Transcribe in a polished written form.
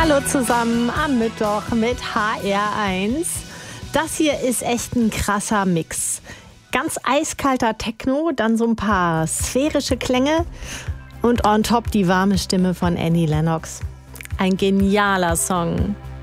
Hallo zusammen am Mittwoch mit HR1. Das hier ist echt ein krasser Mix. Ganz eiskalter Techno, dann so ein paar sphärische Klänge und on top die warme Stimme von Annie Lennox. Ein genialer Song.